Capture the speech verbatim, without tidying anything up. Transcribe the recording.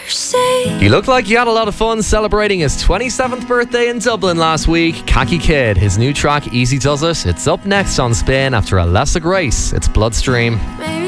He looked like he had a lot of fun celebrating his twenty-seventh birthday in Dublin last week. Khaki Kid, his new track Easy Does It. It's up next on Spin after Alessa Grace. It's Bloodstream.